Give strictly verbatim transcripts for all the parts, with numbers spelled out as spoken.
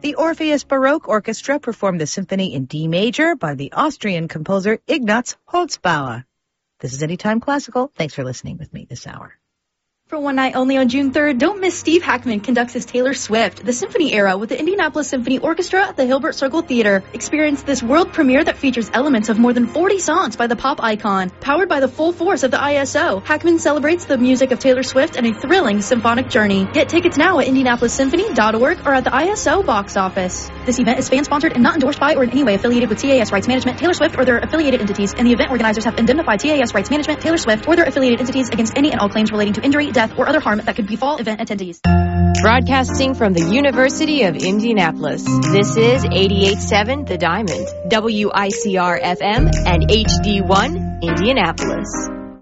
the Orpheus Baroque Orchestra performed the symphony in D major by the Austrian composer Ignaz Holzbauer. This is Anytime Classical. Thanks for listening with me this hour. For one night only on June third, don't miss Steve Hackman conducts his Taylor Swift, the Symphony Era, with the Indianapolis Symphony Orchestra at the Hilbert Circle Theater. Experience this world premiere that features elements of more than forty songs by the pop icon. Powered by the full force of the I S O, Hackman celebrates the music of Taylor Swift and a thrilling symphonic journey. Get tickets now at indianapolis symphony dot org or at the I S O box office. This event is fan-sponsored and not endorsed by or in any way affiliated with T A S Rights Management, Taylor Swift, or their affiliated entities, and the event organizers have indemnified T A S Rights Management, Taylor Swift, or their affiliated entities against any and all claims relating to injury, death, or other harm that could befall event attendees. Broadcasting from the University of Indianapolis, this is eighty-eight point seven The Diamond, W I C R F M, and H D one, Indianapolis.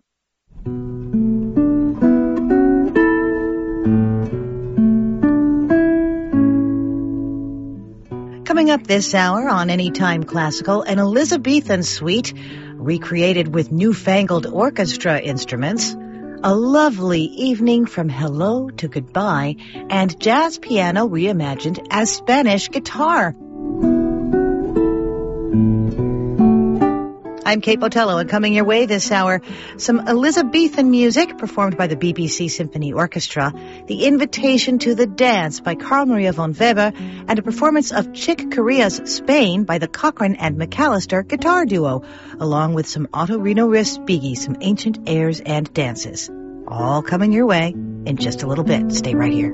Coming up this hour on Anytime Classical, an Elizabethan suite recreated with newfangled orchestra instruments, a lovely evening from hello to goodbye, and jazz piano reimagined as Spanish guitar. I'm Kate Botello, and coming your way this hour, some Elizabethan music performed by the B B C Symphony Orchestra, The Invitation to the Dance by Carl Maria von Weber, and a performance of Chick Corea's Spain by the Cochrane and McAllister guitar duo, along with some Ottorino Respighi, some ancient airs and dances. All coming your way in just a little bit. Stay right here.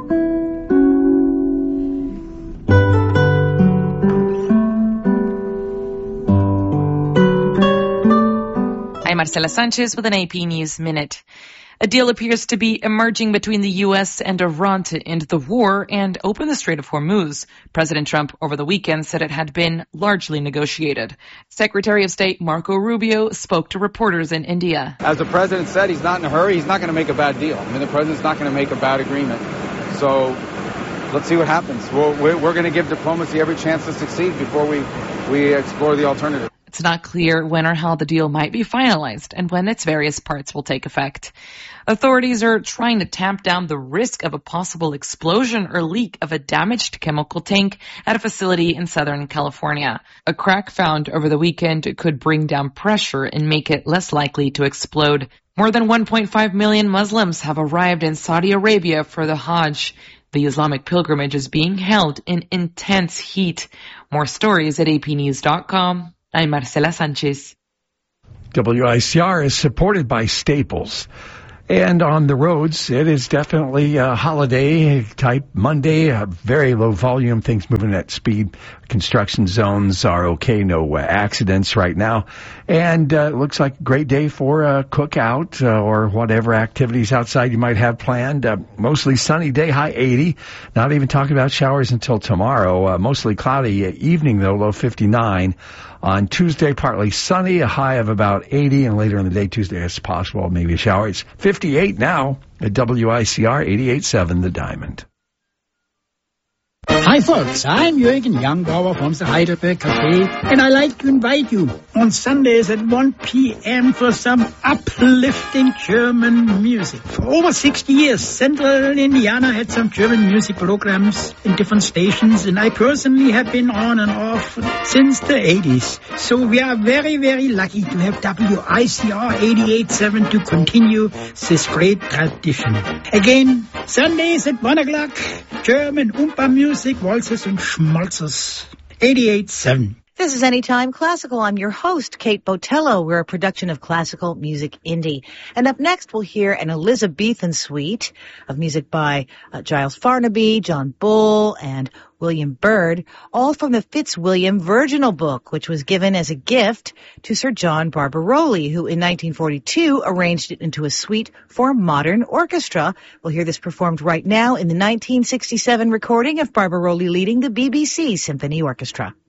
I'm Marcela Sanchez with an A P News Minute. A deal appears to be emerging between the U S and Iran to end the war and open the Strait of Hormuz. President Trump over the weekend said it had been largely negotiated. Secretary of State Marco Rubio spoke to reporters in India. As the president said, he's not in a hurry. He's not going to make a bad deal. I mean, the president's not going to make a bad agreement. So let's see what happens. We're, we're going to give diplomacy every chance to succeed before we, we explore the alternative. It's not clear when or how the deal might be finalized and when its various parts will take effect. Authorities are trying to tamp down the risk of a possible explosion or leak of a damaged chemical tank at a facility in Southern California. A crack found over the weekend could bring down pressure and make it less likely to explode. More than one point five million Muslims have arrived in Saudi Arabia for the Hajj. The Islamic pilgrimage is being held in intense heat. More stories at A P news dot com. I'm Marcela Sanchez. W I C R is supported by Staples. And on the roads, it is definitely a holiday-type Monday, a very low volume, things moving at speed. Construction zones are okay, no uh, accidents right now. And uh, it looks like a great day for a cookout uh, or whatever activities outside you might have planned. Uh, mostly sunny day, high eighty. Not even talking about showers until tomorrow. Uh, mostly cloudy evening, though, low fifty-nine. On Tuesday, partly sunny, a high of about eighty, and later in the day, Tuesday, it's possible, maybe a shower. It's fifty-eight now at W I C R eighty-eight point seven The Diamond. Hi folks, I'm Jürgen Youngbauer from the Heidelberg Cafe, and I'd like to invite you on Sundays at one p.m. for some uplifting German music. For over sixty years, Central Indiana had some German music programs in different stations, and I personally have been on and off since the eighties. So we are very, very lucky to have W I C R eighty-eight point seven to continue this great tradition. Again, Sundays at one o'clock, German Oompa music, waltzes and schmaltzes. eighty-eight point seven. This is Anytime Classical. I'm your host, Kate Botello. We're a production of Classical Music Indie. And up next, we'll hear an Elizabethan suite of music by uh, Giles Farnaby, John Bull, and William Byrd, all from the Fitzwilliam Virginal Book, which was given as a gift to Sir John Barbaroli, who in nineteen forty-two arranged it into a suite for modern orchestra. We'll hear this performed right now in the nineteen sixty-seven recording of Barbaroli leading the B B C Symphony Orchestra.